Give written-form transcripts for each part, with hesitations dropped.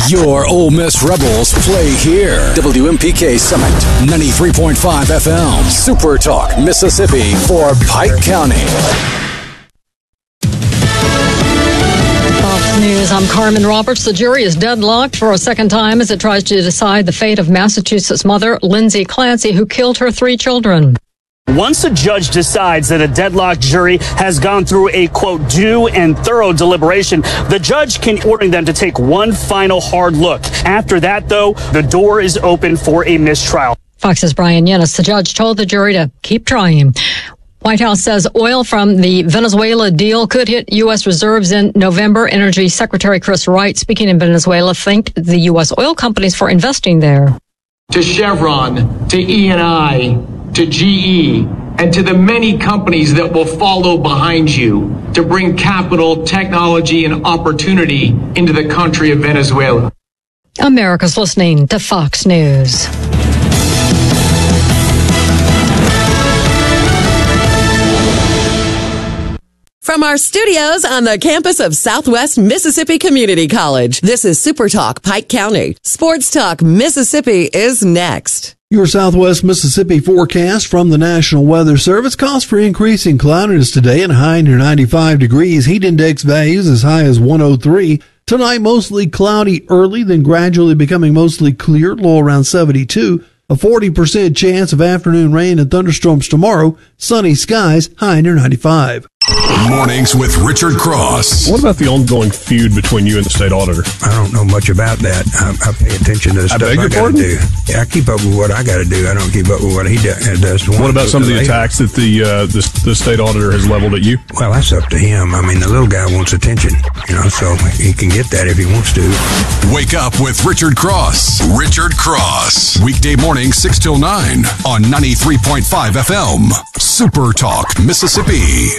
Your Ole Miss Rebels play here. WMPK Summit, 93.5 FM. Super Talk, Mississippi for Pike County. Fox News, I'm Carmen Roberts. The jury is deadlocked for a second time as it tries to decide the fate of Massachusetts mother Lindsay Clancy, who killed her 3 children. Once a judge decides that a deadlocked jury has gone through a, quote, due and thorough deliberation, the judge can order them to take one final hard look. After that, though, the door is open for a mistrial. Fox's Brian Yennis, the judge, told the jury to keep trying. White House says oil from the Venezuela deal could hit U.S. reserves in November. Energy Secretary Chris Wright, speaking in Venezuela, thanked the U.S. oil companies for investing there. To Chevron, to Eni, to GE, and to the many companies that will follow behind you to bring capital, technology, and opportunity into the country of Venezuela. America's listening to Fox News. From our studios on the campus of Southwest Mississippi Community College, this is Super Talk Pike County. Sports Talk Mississippi is next. Your Southwest Mississippi forecast from the National Weather Service calls for increasing cloudiness today and high near 95 degrees. Heat index values as high as 103. Tonight, mostly cloudy early, then gradually becoming mostly clear, low around 72. A 40% chance of afternoon rain and thunderstorms tomorrow. Sunny skies, high near 95. Mornings with Richard Cross. What about the ongoing feud between you and the state auditor? I don't know much about that. I pay attention to the stuff I got to do. Yeah, I keep up with what I got to do. I don't keep up with what he does. What about some of the attacks that the state auditor has leveled at you? Well, that's up to him. I mean, the little guy wants attention, so he can get that if he wants to. Wake up with Richard Cross. Richard Cross. Weekday morning, 6 till 9 on 93.5 FM. Super Talk, Mississippi.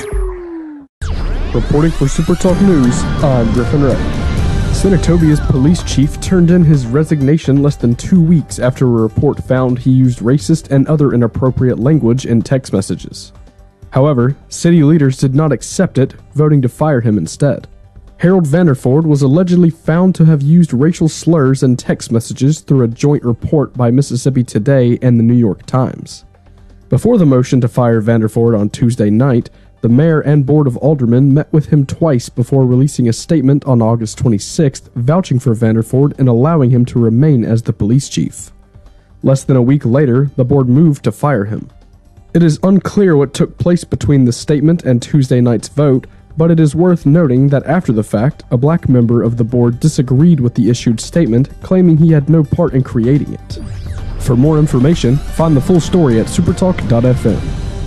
Reporting for Super Talk News, I'm Griffin Wright. Senatobia's police chief turned in his resignation less than 2 weeks after a report found he used racist and other inappropriate language in text messages. However, city leaders did not accept it, voting to fire him instead. Harold Vanderford was allegedly found to have used racial slurs in text messages through a joint report by Mississippi Today and the New York Times. Before the motion to fire Vanderford on Tuesday night, the mayor and board of aldermen met with him twice before releasing a statement on August 26th vouching for Vanderford and allowing him to remain as the police chief. Less than a week later, the board moved to fire him. It is unclear what took place between the statement and Tuesday night's vote, but it is worth noting that after the fact, a black member of the board disagreed with the issued statement, claiming he had no part in creating it. For more information, find the full story at supertalk.fm.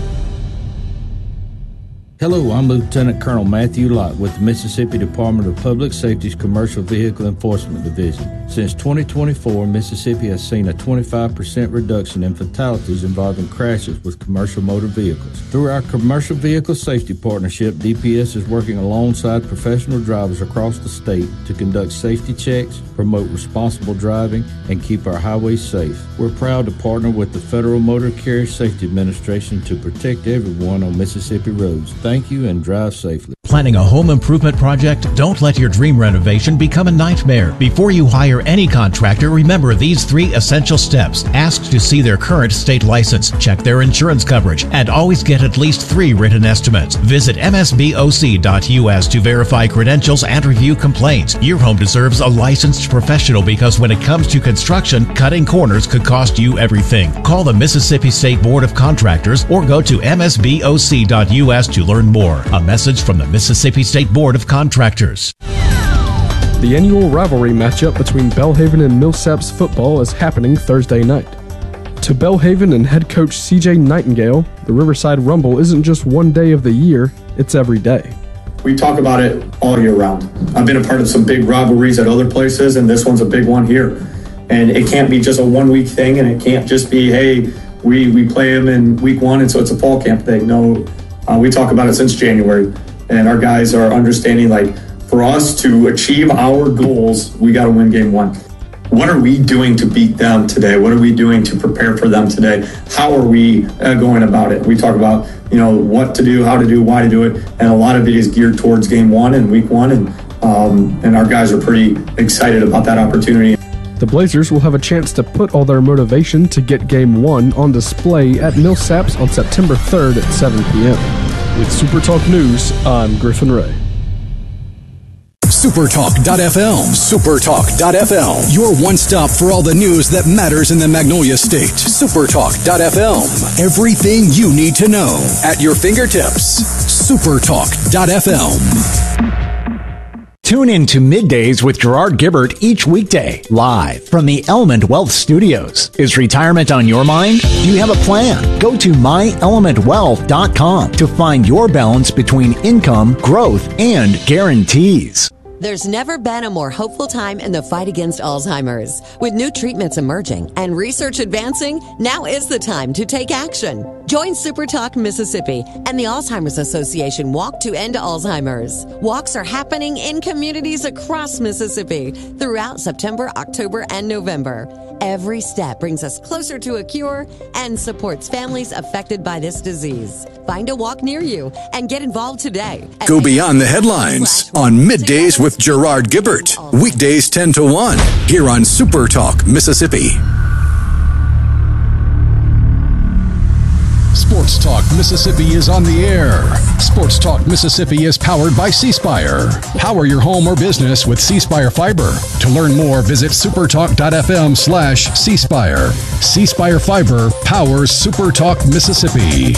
Hello, I'm Lieutenant Colonel Matthew Lott with the Mississippi Department of Public Safety's Commercial Vehicle Enforcement Division. Since 2024, Mississippi has seen a 25% reduction in fatalities involving crashes with commercial motor vehicles. Through our Commercial Vehicle Safety Partnership, DPS is working alongside professional drivers across the state to conduct safety checks, promote responsible driving, and keep our highways safe. We're proud to partner with the Federal Motor Carrier Safety Administration to protect everyone on Mississippi roads. Thank you and drive safely. Planning a home improvement project? Don't let your dream renovation become a nightmare. Before you hire any contractor, remember these 3 essential steps. Ask to see their current state license, check their insurance coverage, and always get at least 3 written estimates. Visit msboc.us to verify credentials and review complaints. Your home deserves a licensed professional because when it comes to construction, cutting corners could cost you everything. Call the Mississippi State Board of Contractors or go to msboc.us to learn more. A message from the Mississippi State Board of Contractors. The annual rivalry matchup between Belhaven and Millsaps football is happening Thursday night. To Belhaven and head coach CJ Nightingale, the Riverside Rumble isn't just one day of the year, it's every day. We talk about it all year round. I've been a part of some big rivalries at other places, and this one's a big one here. And it can't be just a one-week thing, and it can't just be, hey, we play them in week 1, and so it's a fall camp thing. No, we talk about it since January, and our guys are understanding, like, for us to achieve our goals, we got to win game 1. What are we doing to beat them today? What are we doing to prepare for them today? How are we going about it? We talk about, what to do, how to do, why to do it, and a lot of it is geared towards game 1 and week 1, and and our guys are pretty excited about that opportunity. The Blazers will have a chance to put all their motivation to get Game 1 on display at Millsaps on September 3rd at 7 p.m. With Super Talk News, I'm Griffin Ray. Supertalk.fm. Supertalk.fm. Your one stop for all the news that matters in the Magnolia State. Supertalk.fm. Everything you need to know at your fingertips. Supertalk.fm. Tune in to Middays with Gerard Gibbert each weekday, live from the Element Wealth Studios. Is retirement on your mind? Do you have a plan? Go to myelementwealth.com to find your balance between income, growth, and guarantees. There's never been a more hopeful time in the fight against Alzheimer's. With new treatments emerging and research advancing, now is the time to take action. Join SuperTalk Mississippi and the Alzheimer's Association Walk to End Alzheimer's. Walks are happening in communities across Mississippi throughout September, October, and November. Every step brings us closer to a cure and supports families affected by this disease. Find a walk near you and get involved today. Go beyond the headlines on Middays with Gerard Gibbert. Weekdays 10 to 1 here on Super Talk, Mississippi. Sports Talk Mississippi is on the air. Sports Talk Mississippi is powered by C-Spire. Power your home or business with C-Spire Fiber. To learn more, visit supertalk.fm/C-Spire. C-Spire Fiber powers Super Talk Mississippi.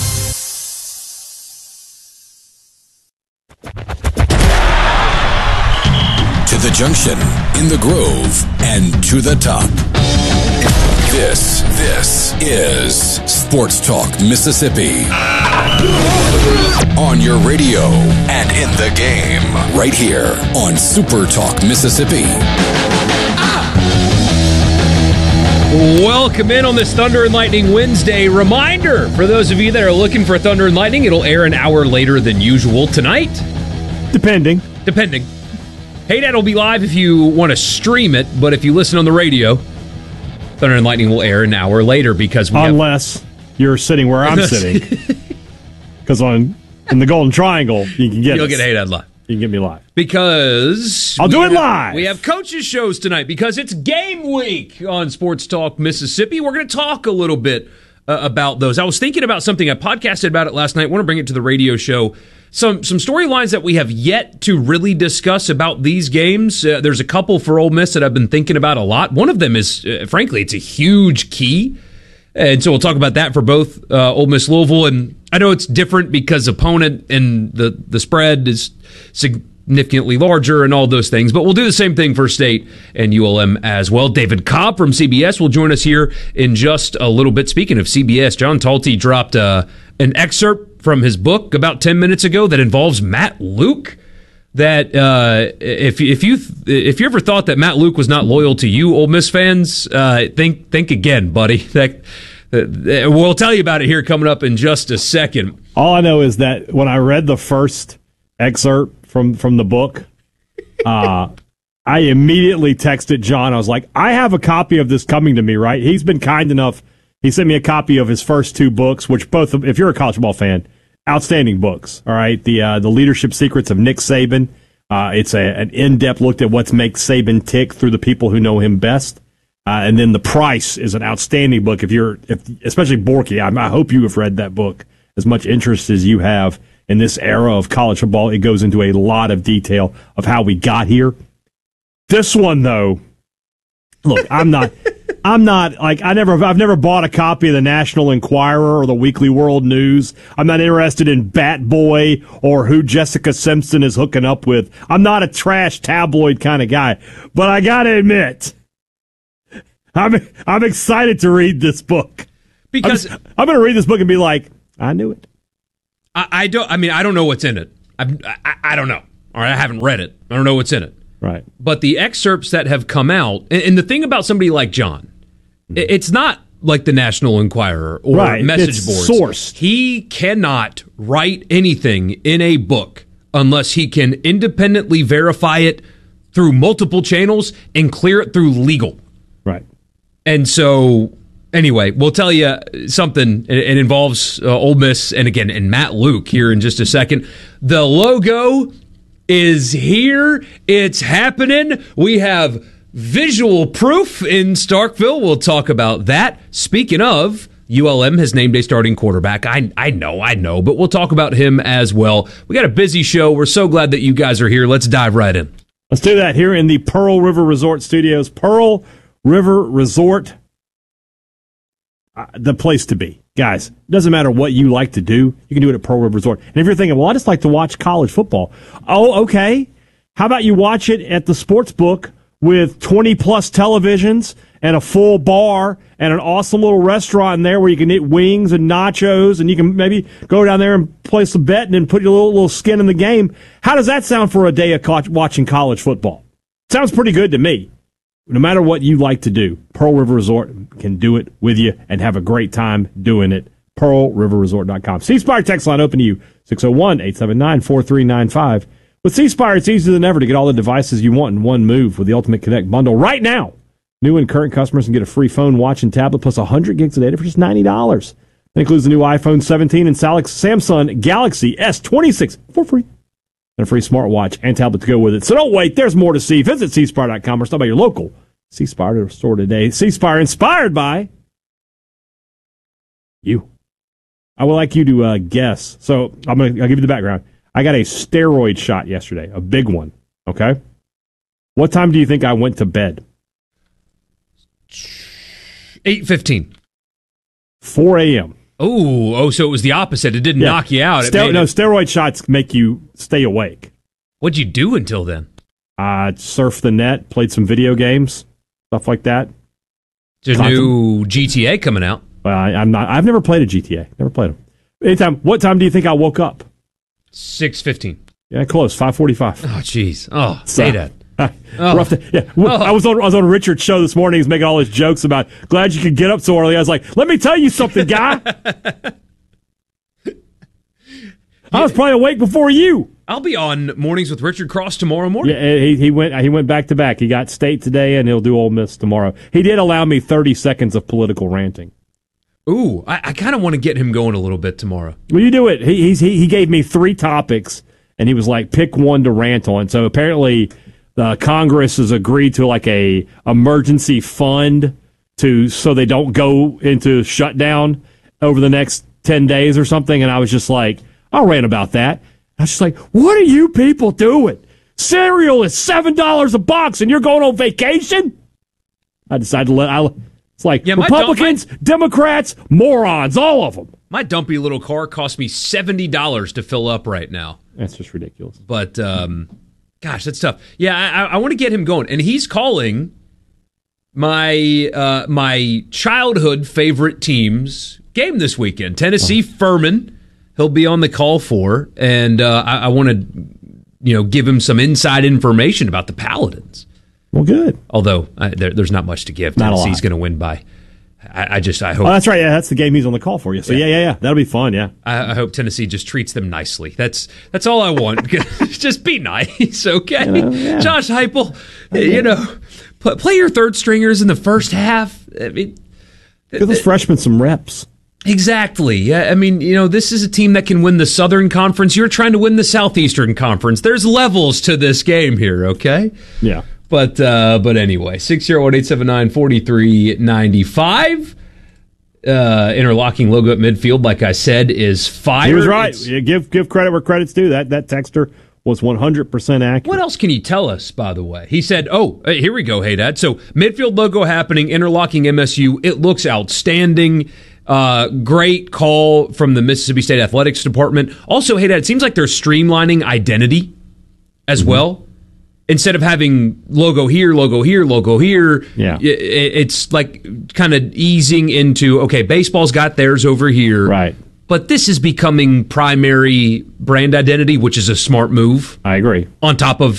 To the junction, in the grove, and to the top. This is Sports Talk Mississippi. On your radio and in the game, right here on Super Talk Mississippi. Welcome in on this Thunder and Lightning Wednesday. Reminder for those of you that are looking for Thunder and Lightning, it'll air an hour later than usual tonight. Depending. Hey Dad will be live if you want to stream it, but if you listen on the radio, Thunder and Lightning will air an hour later because unless you're sitting where I'm sitting. Because in the Golden Triangle, you'll get Hey Dad live. You can get me live. Because I'll do it live. We have coaches' shows tonight because it's game week on Sports Talk Mississippi. We're going to talk a little bit about those. I was thinking about something. I podcasted about it last night. I want to bring it to the radio show. Some storylines that we have yet to really discuss about these games. There's a couple for Ole Miss that I've been thinking about a lot. One of them is, frankly, it's a huge key. And so we'll talk about that for both Ole Miss Louisville. And I know it's different because opponent and the spread is significantly larger and all those things. But we'll do the same thing for State and ULM as well. David Cobb from CBS will join us here in just a little bit. Speaking of CBS, John Talty dropped an excerpt from his book about 10 minutes ago that involves Matt Luke. That if you ever thought that Matt Luke was not loyal to you, Ole Miss fans, think again, buddy. We'll tell you about it here coming up in just a second. All I know is that when I read the first excerpt from the book, I immediately texted John. I was like, I have a copy of this coming to me, right? He's been kind enough. He sent me a copy of his first two books, which both, if you're a college football fan, outstanding books. All right, the Leadership Secrets of Nick Saban. It's an in-depth look at what makes Saban tick through the people who know him best. And then The Price is an outstanding book. Especially Borky, I hope you have read that book. As much interest as you have in this era of college football, it goes into a lot of detail of how we got here. This one, though, look, I've never bought a copy of the National Enquirer or the Weekly World News. I'm not interested in Bat Boy or who Jessica Simpson is hooking up with. I'm not a trash tabloid kind of guy. But I gotta admit, I'm excited to read this book. Because I'm gonna read this book and be like, I knew it. I don't know what's in it. I don't know. All right, I haven't read it. I don't know what's in it. Right. But the excerpts that have come out, and the thing about somebody like John, it's not like the National Enquirer or message boards. Sourced. He cannot write anything in a book unless he can independently verify it through multiple channels and clear it through legal. Right. And so, anyway, we'll tell you something. It involves Ole Miss and Matt Luke here in just a second. The logo is here. It's happening. We have visual proof in Starkville. We'll talk about that. Speaking of, ULM has named a starting quarterback. I know, but we'll talk about him as well. We got a busy show. We're so glad that you guys are here. Let's dive right in. Let's do that here in the Pearl River Resort Studios. Pearl River Resort, the place to be. Guys, it doesn't matter what you like to do. You can do it at Pearl River Resort. And if you're thinking, well, I just like to watch college football. Oh, okay. How about you watch it at the sports book with 20-plus televisions and a full bar and an awesome little restaurant in there where you can eat wings and nachos, and you can maybe go down there and play some betting and put your little skin in the game. How does that sound for a day of watching college football? Sounds pretty good to me. No matter what you like to do, Pearl River Resort can do it with you and have a great time doing it. PearlRiverResort.com. C-Spire text line open to you, 601-879-4395. With C-Spire, it's easier than ever to get all the devices you want in one move with the Ultimate Connect bundle. Right now, new and current customers can get a free phone, watch, and tablet plus 100 gigs of data for just $90. That includes the new iPhone 17 and Samsung Galaxy S26 for free. And a free smartwatch and tablet to go with it. So don't wait. There's more to see. Visit cspire.com or stop by your local C-Spire store today. C-Spire, inspired by you. I would like you to guess. So I'll give you the background. I got a steroid shot yesterday, a big one. Okay? What time do you think I went to bed? 8:15. 4 a.m. Oh, so it was the opposite. It didn't knock you out. Steroid shots make you stay awake. What'd you do until then? Surfed the net, played some video games, stuff like that. There's a new GTA coming out. I've never played a GTA. Never played them. What time do you think I woke up? 6:15. Yeah, close. 5:45. Oh, jeez. Oh, say that. Rough day. Yeah. I was on Richard's show this morning. He's making all his jokes about glad you could get up so early. I was like, let me tell you something, guy. I was probably awake before you. I'll be on Mornings with Richard Cross tomorrow morning. Yeah, he went back to back. He got State today, and he'll do Ole Miss tomorrow. He did allow me 30 seconds of political ranting. Ooh, I kind of want to get him going a little bit tomorrow. Well, you do it. He gave me 3 topics, and he was like, pick one to rant on. So apparently, Congress has agreed to like a emergency fund so they don't go into shutdown over the next 10 days or something. And I was just like, I'll rant about that. I was just like, what are you people doing? Cereal is $7 a box, and you're going on vacation? I decided to it's like Republicans, Democrats, morons, all of them. My dumpy little car cost me $70 to fill up right now. That's just ridiculous. But, gosh, that's tough. Yeah, I want to get him going. And he's calling my childhood favorite team's game this weekend. Tennessee Furman, he'll be on the call for. And I want to, give him some inside information about the Paladins. Well, good. Although there's not much to give. Not Tennessee's going to win by. I hope. Oh, that's right. Yeah, that's the game he's on the call for you. So yeah. That'll be fun. Yeah. I hope Tennessee just treats them nicely. That's all I want. Just be nice, okay? Josh Heupel, play your third stringers in the first half. I mean, give those freshmen some reps. Exactly. Yeah. I mean, this is a team that can win the Southern Conference. You're trying to win the Southeastern Conference. There's levels to this game here, okay? Yeah. But anyway, 601-879-4395. Interlocking logo at midfield, like I said, is fire. He was right. Give credit where credit's due. That texter was 100% accurate. What else can you tell us, by the way? He said, here we go, hey, Dad. So midfield logo happening, interlocking MSU. It looks outstanding. Great call from the Mississippi State Athletics Department. Also, hey, Dad, it seems like they're streamlining identity as well. Instead of having logo here, yeah. It's like kind of easing into, okay, baseball's got theirs over here. Right. But this is becoming primary brand identity, which is a smart move. I agree. On top of